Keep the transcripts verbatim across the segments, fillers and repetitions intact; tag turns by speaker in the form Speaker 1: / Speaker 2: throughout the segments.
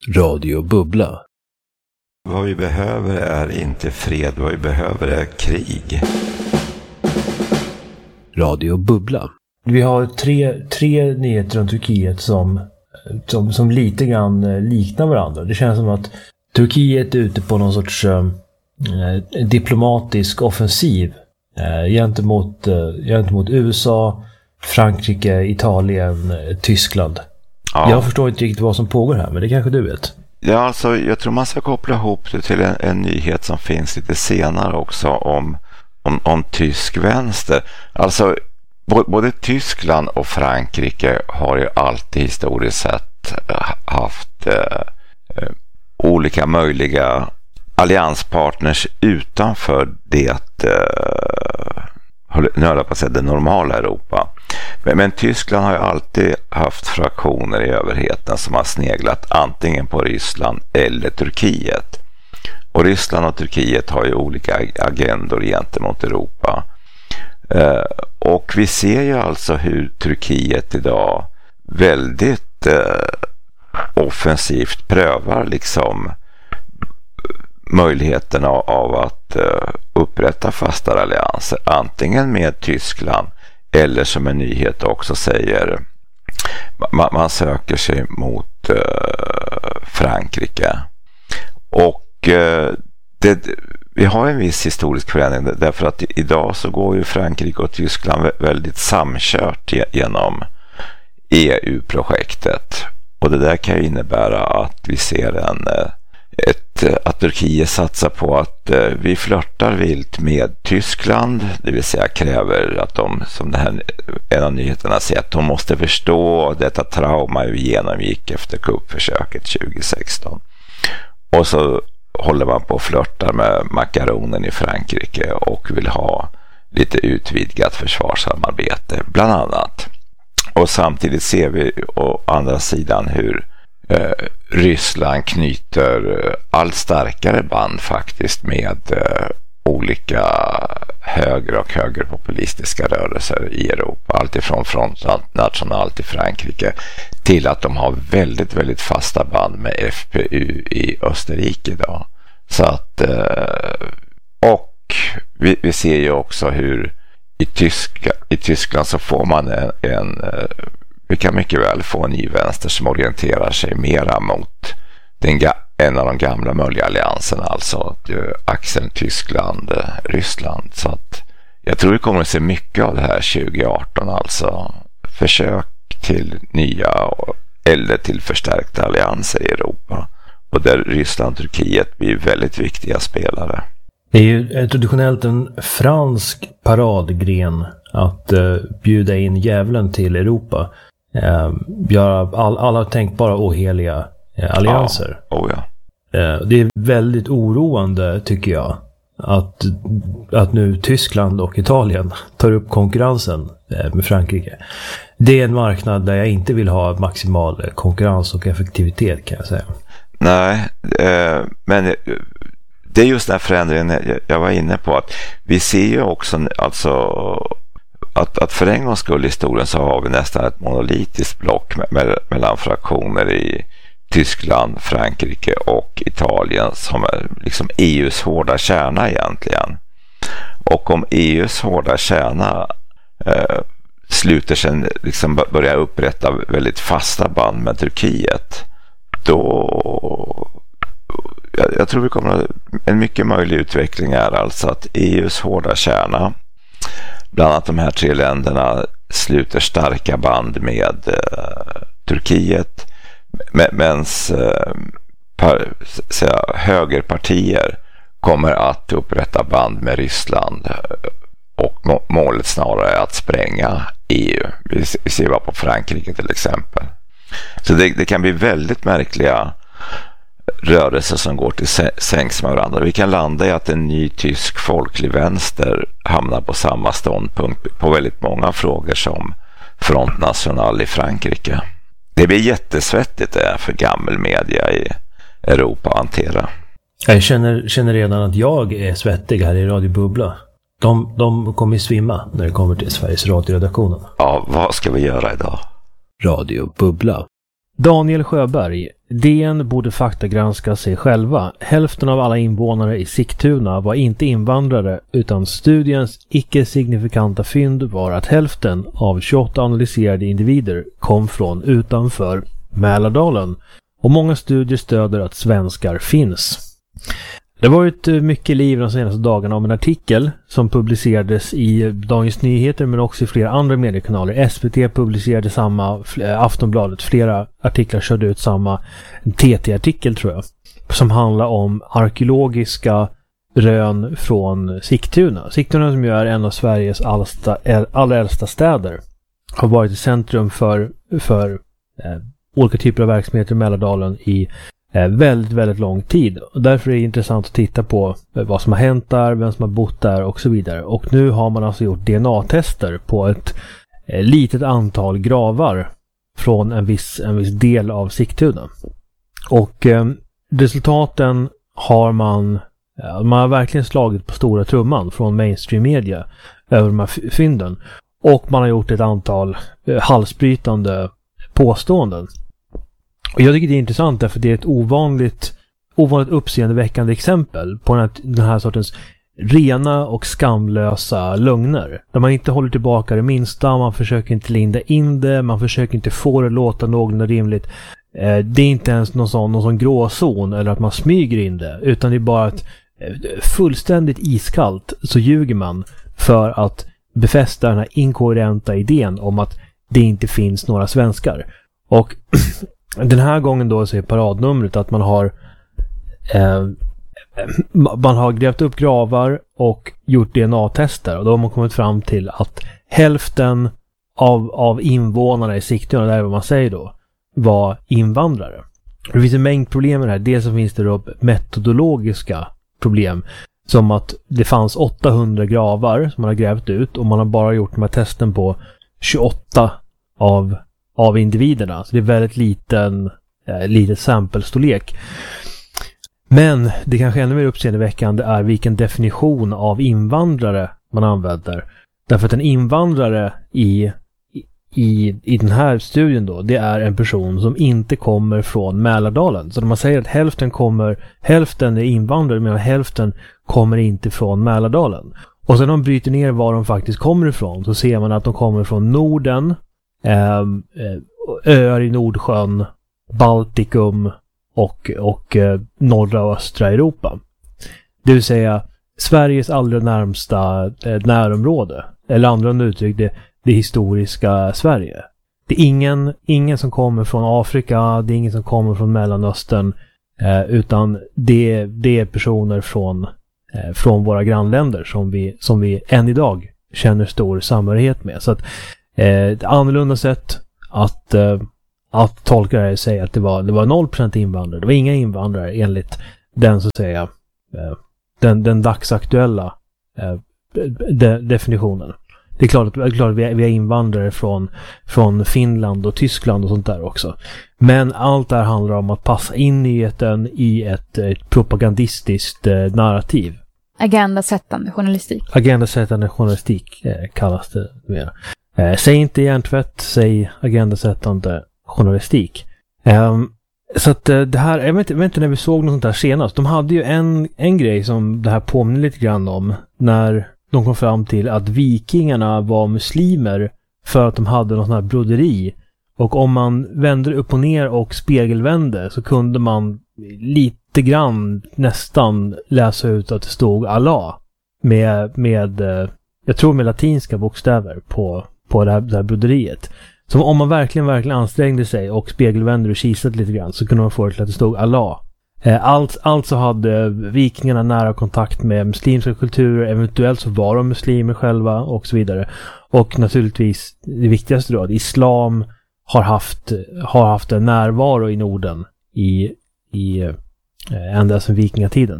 Speaker 1: Radio Bubbla.
Speaker 2: Vad vi behöver är inte fred, vad vi behöver är krig.
Speaker 1: Radio Bubbla.
Speaker 3: Vi har tre, tre nyheter om Turkiet som, som, som lite grann liknar varandra. Det känns som att Turkiet är ute på någon sorts eh, diplomatisk offensiv eh, gentemot, eh, gentemot U S A, Frankrike, Italien, eh, Tyskland. Ja. Jag förstår inte riktigt vad som pågår här, men det kanske du vet.
Speaker 2: Ja, alltså jag tror man ska koppla ihop det till en, en nyhet som finns lite senare också om, om, om tysk vänster. Alltså både Tyskland och Frankrike har ju alltid historiskt sett haft eh, eh, olika möjliga allianspartners utanför det eh, nu håller jag på att säga det normala Europa. Men, men Tyskland har ju alltid haft fraktioner i överheten som har sneglat antingen på Ryssland eller Turkiet. Och Ryssland och Turkiet har ju olika agendor gentemot Europa. Eh, och vi ser ju alltså hur Turkiet idag väldigt eh, offensivt prövar liksom möjligheterna av att uh, upprätta fasta allianser antingen med Tyskland eller som en nyhet också säger man, man söker sig mot uh, Frankrike och uh, det, vi har en viss historisk förändring därför att idag så går ju Frankrike och Tyskland väldigt samkört genom E U-projektet och det där kan ju innebära att vi ser en uh, Ett, att Turkiet satsar på att eh, vi flörtar vilt med Tyskland, det vill säga kräver att de, som det här, en av nyheterna säger, att de måste förstå detta trauma vi genomgick efter kuppförsöket tjugo sexton. Och så håller man på att flörta med makaronen i Frankrike och vill ha lite utvidgat försvarssamarbete, bland annat. Och samtidigt ser vi å andra sidan hur Eh, Ryssland knyter eh, allt starkare band faktiskt med eh, olika höger- och högerpopulistiska rörelser i Europa. Allt ifrån Front National till Frankrike till att de har väldigt, väldigt fasta band med F P U i Österrike idag. Så att, eh, och vi, vi ser ju också hur i, Tyska, i Tyskland så får man en, en vi kan mycket väl få en ny vänster som orienterar sig mera mot den ga- en av de gamla möjliga allianserna, alltså axeln Tyskland-Ryssland. Så att jag tror vi kommer att se mycket av det här tjugo arton, alltså försök till nya eller till förstärkta allianser i Europa. Och där Ryssland och Turkiet blir väldigt viktiga spelare.
Speaker 3: Det är ju traditionellt en fransk paradgren att uh, bjuda in djävulen till Europa. Uh, göra all, alla tänkbara oheliga uh, allianser.
Speaker 2: Ja. Oh, ja.
Speaker 3: Uh, det är väldigt oroande tycker jag att, att nu Tyskland och Italien tar upp konkurrensen uh, med Frankrike. Det är en marknad där jag inte vill ha maximal konkurrens och effektivitet, kan jag säga.
Speaker 2: Nej, uh, men det är just den här förändringen jag var inne på, att vi ser ju också alltså att, att för en gångs skull i historien så har vi nästan ett monolitiskt block me- me- mellan fraktioner i Tyskland, Frankrike och Italien som är liksom E U:s hårda kärna egentligen. Och om E U:s hårda kärna eh, sluter sig, liksom börjar upprätta väldigt fasta band med Turkiet, då jag, jag tror vi kommer att en mycket möjlig utveckling är alltså att E U:s hårda kärna, bland annat de här tre länderna, sluter starka band med eh, Turkiet, medan eh, par, säga, högerpartier kommer att upprätta band med Ryssland och må- målet snarare är att spränga E U. Vi, vi ser bara på Frankrike till exempel. Så det, det kan bli väldigt märkliga rörelser som går till sängs med varandra. Vi kan landa i att en ny tysk folklig vänster hamnar på samma ståndpunkt på väldigt många frågor som Front National i Frankrike. Det blir jättesvettigt det för gammelmedia i Europa att hantera.
Speaker 3: Jag känner, känner redan att jag är svettig här i Radio Bubbla. De, de kommer svimma när det kommer till Sveriges radioredaktionen.
Speaker 2: Ja, vad ska vi göra idag?
Speaker 1: Radio Bubbla.
Speaker 3: Daniel Sjöberg. D N borde faktagranska sig själva. Hälften av alla invånare i Sigtuna var inte invandrare, utan studiens icke-signifikanta fynd var att hälften av tjugoåtta analyserade individer kom från utanför Mälardalen. Och många studier stöder att svenskar finns. Det har varit mycket liv de senaste dagarna om en artikel som publicerades i Dagens Nyheter men också i flera andra mediekanaler. S V T publicerade samma, Aftonbladet, flera artiklar körde ut samma T T-artikel tror jag. Som handlar om arkeologiska rön från Sigtuna. Sigtuna som ju är en av Sveriges allsta, allra äldsta städer har varit i centrum för, för eh, olika typer av verksamheter i Mälardalen i väldigt, väldigt lång tid. Och därför är det intressant att titta på vad som har hänt där, vem som har bott där och så vidare. Och nu har man alltså gjort D N A-tester på ett eh, litet antal gravar från en viss, en viss del av Sigtuna. Och eh, resultaten har man eh, man har verkligen slagit på stora trumman från mainstream media över de här fynden. Och man har gjort ett antal eh, halsbrytande påståenden. Och jag tycker det är intressant därför det är ett ovanligt, ovanligt uppseendeväckande exempel på den här, den här sortens rena och skamlösa lögner. Där man inte håller tillbaka det minsta, man försöker inte linda in det, man försöker inte få det att låta någorlunda rimligt. Eh, det är inte ens någon sån, någon sån gråzon eller att man smyger in det, utan det är bara att eh, fullständigt iskallt så ljuger man för att befästa den här inkoherenta idén om att det inte finns några svenskar. Och den här gången då så är paradnumret att man har eh, man har grävt upp gravar och gjort D N A-tester och då har man kommit fram till att hälften av, av invånarna i Sigtuna, det är vad man säger då, var invandrare. Det finns en mängd problem med det här. Dels så finns det då metodologiska problem som att det fanns åttahundra gravar som man har grävt ut och man har bara gjort de här testen på tjugoåtta av av individerna. Så det är väldigt liten eh, litet samplestorlek. Men det kanske ännu mer uppseendeväckande är vilken definition av invandrare man använder. Därför att en invandrare i, i, i den här studien då, det är en person som inte kommer från Mälardalen. Så när man säger att hälften kommer, hälften är invandrare medan hälften kommer inte från Mälardalen. Och sen när man bryter ner var de faktiskt kommer ifrån så ser man att de kommer från Norden, Eh, öar i Nordsjön, Baltikum och, och eh, norra och östra Europa. Det vill säga Sveriges allra närmsta eh, närområde. Eller andra uttryck, det, det historiska Sverige. Det är ingen, ingen som kommer från Afrika, det är ingen som kommer från Mellanöstern, eh, utan det, det är personer från, eh, från våra grannländer som vi, som vi än idag känner stor samhörighet med. Så att ett annorlunda sätt att, uh, att tolka det här och säga att det var, det var noll procent invandrare. Det var inga invandrare enligt den så att säga uh, den, den dagsaktuella uh, de, definitionen. Det är klart att, det är klart att vi, är, vi är invandrare från, från Finland och Tyskland och sånt där också. Men allt det här handlar om att passa in nyheten i ett, ett propagandistiskt uh, narrativ.
Speaker 4: Agendasättande journalistik.
Speaker 3: Agendasättande journalistik eh, kallas det mer. Eh, säg inte hjärntvätt, säg agendasättande journalistik. Eh, så att eh, det här, jag vet, jag vet inte när vi såg något sånt här senast. De hade ju en, en grej som det här påminner lite grann om. När de kom fram till att vikingarna var muslimer för att de hade någon sån här broderi. Och om man vände upp och ner och spegelvände så kunde man lite grann nästan läsa ut att det stod Allah. Med, med jag tror med latinska bokstäver på på det här, det här broderiet. Så om man verkligen, verkligen ansträngde sig och spegelvände och kisade lite grann så kunde man få det till att det stod Allah. Allt, alltså hade vikingarna nära kontakt med muslimska kulturer, eventuellt så var de muslimer själva och så vidare. Och naturligtvis det viktigaste då, att islam har haft, har haft en närvaro i Norden i, i eh, ända sedan vikingatiden.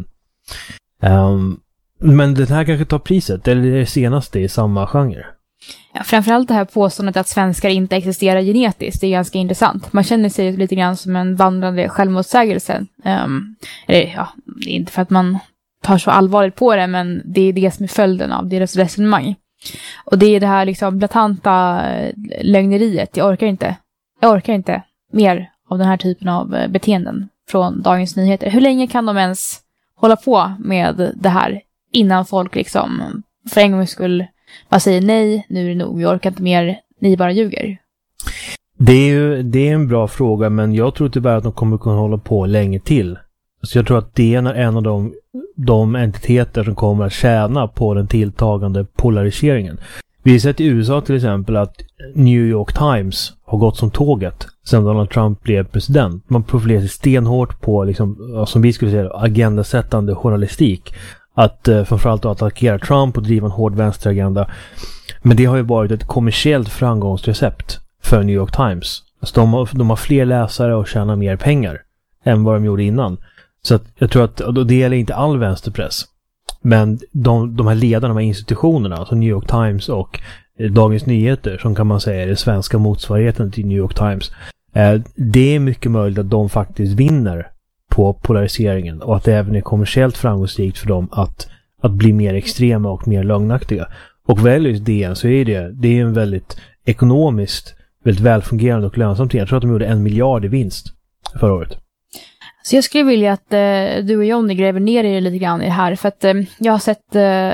Speaker 3: Um, men det här kanske tar priset, eller det senaste i samma genre.
Speaker 4: Ja, framförallt det här påståendet att svenskar inte existerar genetiskt, det är ganska intressant. Man känner sig lite grann som en vandrande självmotsägelse. Um, eller ja, det är inte för att man tar så allvarligt på det, men det är det som är följden av deras resonemang. Och det är det här liksom blatanta lögneriet. Jag orkar inte. Jag orkar inte mer av den här typen av beteenden från Dagens Nyheter. Hur länge kan de ens hålla på med det här innan folk liksom för en gång skulle bara säga nej, nu är det nog, vi orkar inte mer, ni bara ljuger?
Speaker 3: Det är ju det är en bra fråga, men jag tror tyvärr att de kommer kunna hålla på länge till. Så jag tror att det är en av de, de entiteter som kommer att tjäna på den tilltagande polariseringen. Vi har sett i U S A till exempel att New York Times har gått som tåget sedan Donald Trump blev president. Man profilerar sig stenhårt på, liksom, som vi skulle säga, agendasättande journalistik. Att eh, framförallt att attackera Trump och driva en hård vänsteragenda. Men det har ju varit ett kommersiellt framgångsrecept för New York Times. Alltså de, har, de har fler läsare och tjänar mer pengar än vad de gjorde innan. Så att jag tror att, och det gäller inte all vänsterpress. Men de, de här ledarna, de här institutionerna, alltså New York Times och eh, Dagens Nyheter, som kan man säga är den svenska motsvarigheten till New York Times. Eh, det är mycket möjligt att de faktiskt vinner på polariseringen och att det även är kommersiellt framgångsrikt för dem att, att bli mer extrema och mer lögnaktiga. Och väldigt D N så är det, det är en väldigt ekonomiskt, väldigt välfungerande och lönsamt. Jag tror att de gjorde en miljard i vinst förra året.
Speaker 4: Så jag skulle vilja att eh, du och Johnny gräver ner er lite grann i det här. För att eh, jag har sett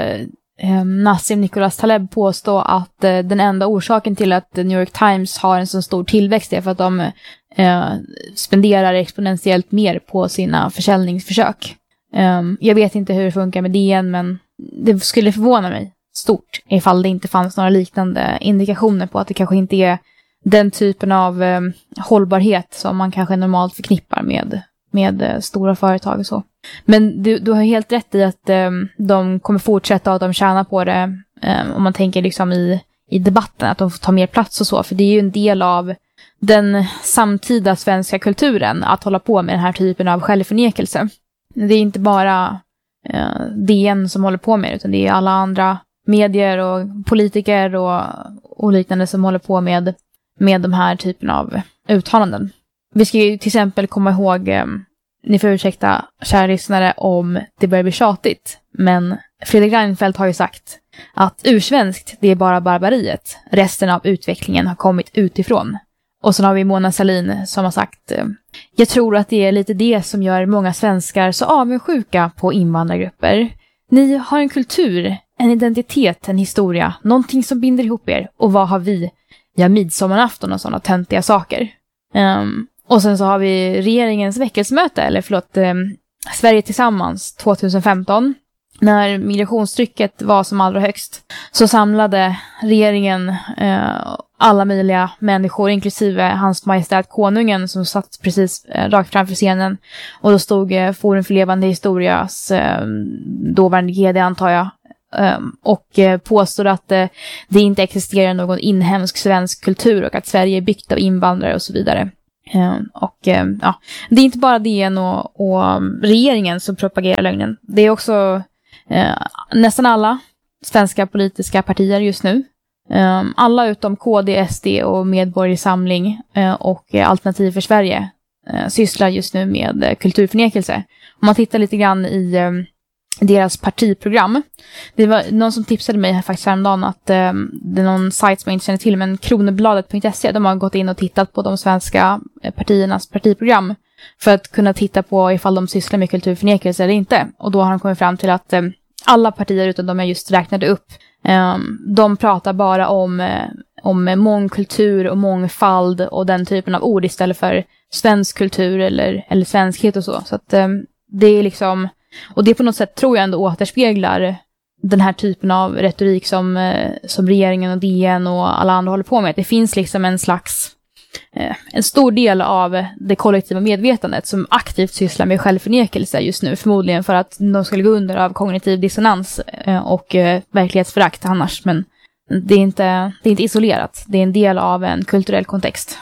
Speaker 4: eh, Nassim Nicholas Taleb påstå att eh, den enda orsaken till att New York Times har en så stor tillväxt är för att de eh, spenderar exponentiellt mer på sina försäljningsförsök. Eh, jag vet inte hur det funkar med D N, men det skulle förvåna mig stort ifall det inte fanns några liknande indikationer på att det kanske inte är den typen av eh, hållbarhet som man kanske normalt förknippar med med eh, stora företag och så. Men du, du har helt rätt i att eh, de kommer fortsätta och att de tjänar på det eh, om man tänker liksom i, i debatten, att de får ta mer plats och så, för det är ju en del av den samtida svenska kulturen att hålla på med den här typen av självförnekelse. Det är inte bara eh, D N som håller på med det, utan det är alla andra medier och politiker och, och liknande som håller på med, med de här typen av uttalanden. Vi ska ju till exempel komma ihåg, eh, ni får ursäkta kära lyssnare om det börjar bli tjatigt, men Fredrik Reinfeldt har ju sagt att ursvenskt, det är bara barbariet. Resten av utvecklingen har kommit utifrån. Och så har vi Mona Sahlin som har sagt, eh, jag tror att det är lite det som gör många svenskar så avundsjuka på invandrargrupper. Ni har en kultur, en identitet, en historia, någonting som binder ihop er. Och vad har vi? Ja, midsommarafton och sådana töntiga saker. Um, och sen så har vi regeringens väckelsemöte, eller förlåt, um, Sverige tillsammans tjugohundrafemton. När migrationstrycket var som allra högst så samlade regeringen uh, alla möjliga människor, inklusive hans majestät konungen som satt precis uh, rakt framför scenen. Och då stod uh, Forum för levande historias uh, dåvarande G D, antar jag, Um, och uh, påstår att uh, det inte existerar någon inhemsk svensk kultur och att Sverige är byggt av invandrare och så vidare. Um, och um, ja, det är inte bara D N och, och um, regeringen som propagerar lögnen. Det är också uh, nästan alla svenska politiska partier just nu. Um, alla utom K D, S D och Medborgarsamling uh, och uh, Alternativ för Sverige uh, sysslar just nu med uh, kulturförnekelse. Om man tittar lite grann i um, deras partiprogram. Det var någon som tipsade mig här faktiskt häromdagen att eh, det är någon sajt som jag inte känner till, men kronobladet punkt se, de har gått in och tittat på de svenska partiernas partiprogram för att kunna titta på ifall de sysslar med kulturförnekelse eller inte. Och då har de kommit fram till att eh, alla partier utom de jag just räknade upp, eh, de pratar bara om, eh, om mångkultur och mångfald och den typen av ord istället för svensk kultur eller, eller svenskhet och så. Så att eh, det är liksom. Och det på något sätt tror jag ändå återspeglar den här typen av retorik som, eh, som regeringen och D N och alla andra håller på med. Det finns liksom en slags, eh, en stor del av det kollektiva medvetandet som aktivt sysslar med självförnekelse just nu. Förmodligen för att de skulle gå under av kognitiv dissonans eh, och eh, verklighetsförakt annars. Men det är, inte, det är inte isolerat. Det är en del av en kulturell kontext.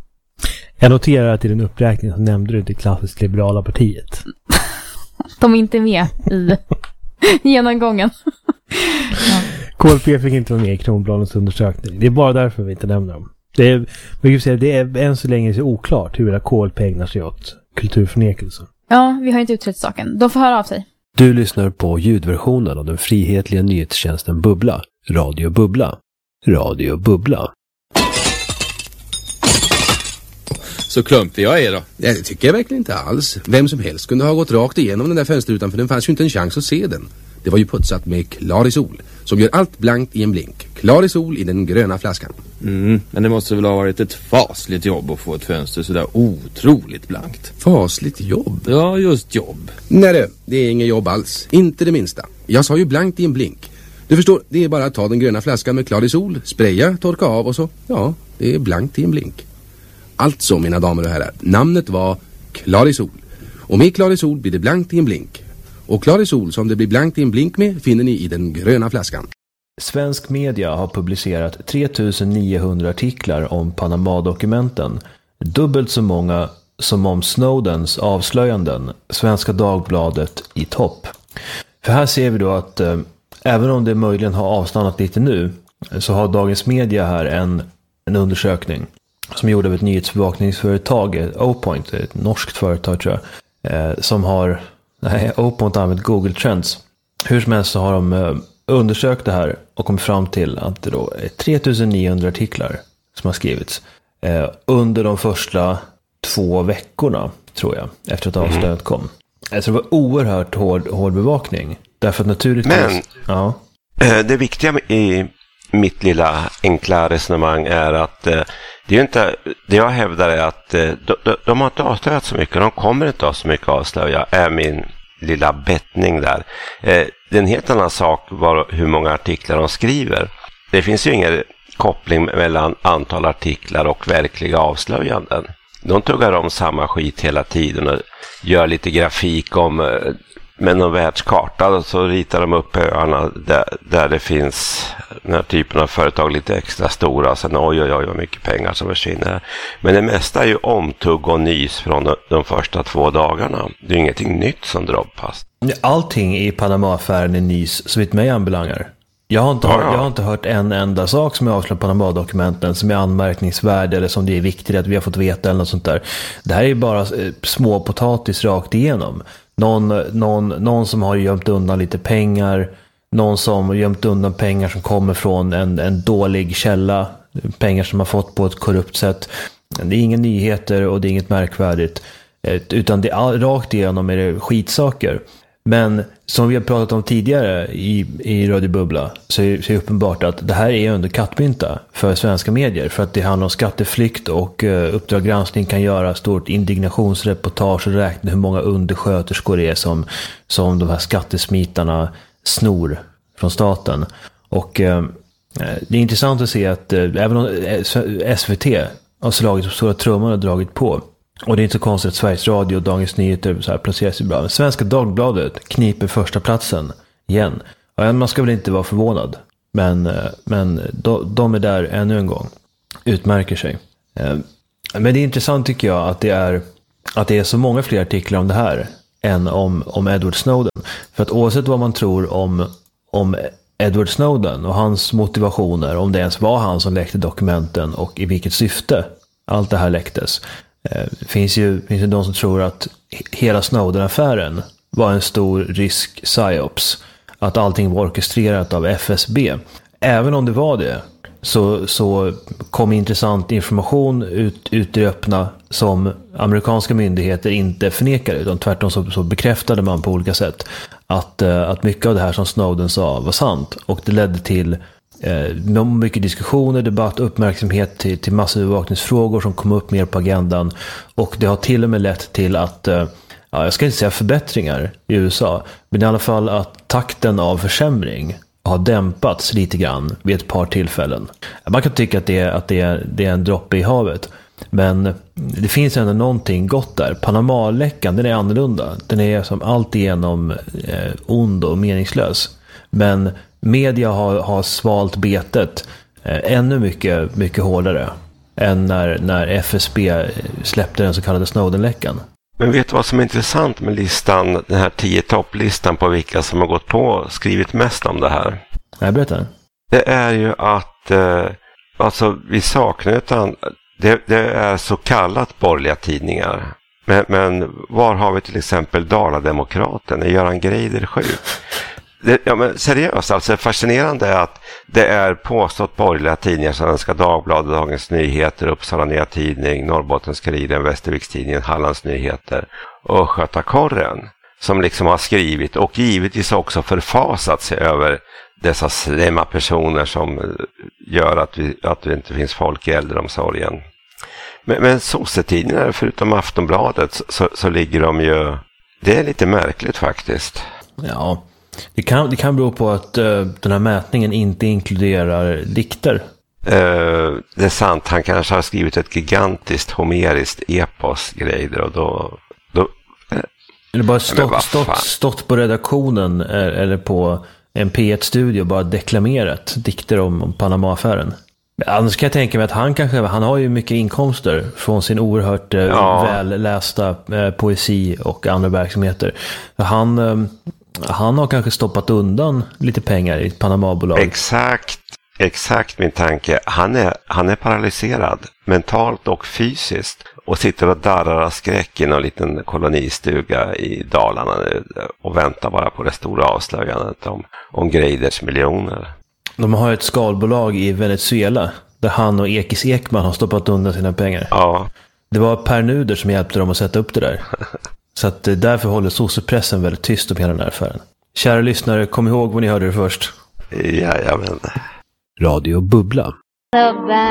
Speaker 3: Jag noterar att i den uppräkningen så nämnde du det klassiskt liberala partiet.
Speaker 4: De är inte med i genomgången. Ja.
Speaker 3: K L P fick inte vara med i Kronbladets undersökning. Det är bara därför vi inte nämner dem. Det är, men säga, det är än så länge så oklart hur K L P ägnar sig åt kulturförnekelse.
Speaker 4: Ja, vi har inte utrett saken. De får höra av sig.
Speaker 1: Du lyssnar på ljudversionen av den frihetliga nyhetstjänsten Bubbla. Radio Bubbla. Radio Bubbla.
Speaker 5: Så klumpig jag är då.
Speaker 6: Ja, det tycker jag verkligen inte alls. Vem som helst kunde ha gått rakt igenom den där fönsterrutan, för den fanns ju inte en chans att se den. Det var ju putsat med Clarisol, som gör allt blankt i en blink. Clarisol i den gröna flaskan.
Speaker 5: Mm, men det måste väl ha varit ett fasligt jobb att få ett fönster så där otroligt blankt.
Speaker 6: Fasligt jobb?
Speaker 5: Ja, just jobb.
Speaker 6: Nej du, det är inget jobb alls. Inte det minsta. Jag sa ju blankt i en blink. Du förstår, det är bara att ta den gröna flaskan med Clarisol, spraya, torka av och så, ja, det är blankt i en blink. Alltså, mina damer och herrar, namnet var Clarisol. Och med Clarisol blir det blankt i en blink. Och Clarisol som det blir blankt i en blink med finner ni i den gröna flaskan.
Speaker 3: Svensk media har publicerat tre tusen niohundra artiklar om Panama-dokumenten. Dubbelt så många som om Snowdens avslöjanden. Svenska Dagbladet i topp. För här ser vi då att eh, även om det möjligen har avstannat lite nu, så har Dagens Media här en, en undersökning som gjorde av ett nyhetsbevakningsföretag, O-Point, ett norskt företag tror jag, eh, som har, nej, O-Point har använt Google Trends. Hur som helst så har de eh, undersökt det här och kommit fram till att det då är tre tusen niohundra artiklar som har skrivits eh, under de första två veckorna, tror jag, efter att avslöjandet kom. Alltså det var oerhört hård, hård bevakning. Därför att naturligtvis...
Speaker 7: Men
Speaker 3: ja.
Speaker 7: det viktiga i mitt lilla enkla resonemang är att det är ju inte, det jag hävdar är att de, de, de har inte avslöjat så mycket, de kommer inte ha så mycket att avslöja, är min lilla bettning där. Det är en helt annan sak var, hur många artiklar de skriver. Det finns ju ingen koppling mellan antal artiklar och verkliga avslöjanden. De tuggar om samma skit hela tiden och gör lite grafik om med någon världskarta, och så ritar de upp öarna där, där det finns den här typen av företag lite extra stora, och sen oj oj oj vad mycket pengar som försvinner. Men det mesta är ju omtugg och nys från de, de första två dagarna. Det är ingenting nytt som droppas.
Speaker 3: Allting i Panama-affären är nys, så vitt mig anbelangar. Jag har, inte
Speaker 7: ja,
Speaker 3: hört,
Speaker 7: ja.
Speaker 3: jag har inte hört en enda sak som är avslöjad på Panama-dokumenten som är anmärkningsvärd eller som det är viktigt att vi har fått veta eller något sånt där. Det här är bara små potatis rakt igenom. Någon, någon, någon som har gömt undan lite pengar, någon som har gömt undan pengar som kommer från en, en dålig källa, pengar som har fått på ett korrupt sätt. Det är inga nyheter och det är inget märkvärdigt, utan det är rakt igenom är det skitsaker. Men som vi har pratat om tidigare i, i Radio Bubbla, så är, så är det uppenbart att det här är under kattmynta för svenska medier, för att det handlar om skatteflykt och uh, Uppdrag granskning kan göra stort indignationsreportage och räkna hur många undersköterskor det är som, som de här skattesmitarna snor från staten. Och uh, det är intressant att se att uh, även om S V T har slagit på stora trumman och dragit på, och det är inte så konstigt att Sveriges Radio och Dagens Nyheter så här placerar sig bra. Men Svenska Dagbladet kniper första platsen igen. Och man ska väl inte vara förvånad. Men, men de, de är där ännu en gång. Utmärker sig. Men det är intressant tycker jag att det är, att det är så många fler artiklar om det här än om, om Edward Snowden. För att oavsett vad man tror om, om Edward Snowden och hans motivationer, om det ens var han som läckte dokumenten och i vilket syfte allt det här läcktes. Det finns ju, finns ju de som tror att hela Snowden-affären var en stor rysk psyops. Att allting var orkestrerat av F S B. Även om det var det, så, så kom intressant information ut, ut i det öppna som amerikanska myndigheter inte förnekade. Utan tvärtom så, så bekräftade man på olika sätt att, att mycket av det här som Snowden sa var sant. Och det ledde till Eh, mycket diskussioner, debatt, uppmärksamhet till, till massövervakningsfrågor som kom upp mer på agendan, och det har till och med lett till att eh, ja, jag ska inte säga förbättringar i U S A, men i alla fall att takten av försämring har dämpats lite grann vid ett par tillfällen. Man kan tycka att det är, att det är, det är en droppe i havet, men det finns ändå någonting gott där. Panama-läckan, den är annorlunda, den är som alltigenom eh, ond och meningslös, men media har, har svalt betet eh, ännu mycket, mycket hårdare än när, när F S B släppte den så kallade Snowden-läckan.
Speaker 7: Men vet du vad som är intressant med listan, den här tio topplistan på vilka som har gått på och skrivit mest om det här?
Speaker 3: Nej, berätta.
Speaker 7: Det är ju att eh, alltså vi saknar utan det, det är så kallat borgerliga tidningar. Men, men var har vi till exempel Dala-demokraten? Är Göran Greider sjuk? det, ja, men seriöst, alltså fascinerande är att det är påstått borgerliga tidningar, Svenska Dagbladet, Dagens Nyheter, Uppsala Nya Tidning, Norrbottens-Kuriren, Västervikstidningen, Hallands Nyheter och Östgötakorren som liksom har skrivit och givetvis också förfasat sig över dessa slemma personer som gör att, vi, att det inte finns folk i äldreomsorgen. Men, men sossetidningar, förutom Aftonbladet, så, så ligger de ju... Det är lite märkligt faktiskt.
Speaker 3: Ja, det kan, det kan bero på att uh, den här mätningen inte inkluderar dikter.
Speaker 7: Uh, det är sant, han kanske har skrivit ett gigantiskt homeriskt epos-grejer och då... då
Speaker 3: eller bara stått, stått, stått på redaktionen eller på en P ett-studio bara deklamerat dikter om, om Panama-affären. Annars kan jag tänka mig att han kanske, han har ju mycket inkomster från sin oerhört eh, ja. vällästa eh, poesi och andra verksamheter. Han, eh, han har kanske stoppat undan lite pengar i ett Panama-bolag.
Speaker 7: Exakt, exakt min tanke. Han är, han är paralyserad mentalt och fysiskt och sitter och darrar av skräck i en liten kolonistuga i Dalarna och väntar bara på det stora avslöjandet om, om Greiders miljoner.
Speaker 3: De har ett skalbolag i Venezuela där han och Ekis Ekman har stoppat undan sina pengar.
Speaker 7: Ja.
Speaker 3: Det var Per Nuder som hjälpte dem att sätta upp det där. Så att därför håller sossepressen väldigt tyst om hela den här affären. Kära lyssnare, kom ihåg vad ni hörde det först.
Speaker 7: Jajamän.
Speaker 1: Radio Bubbla.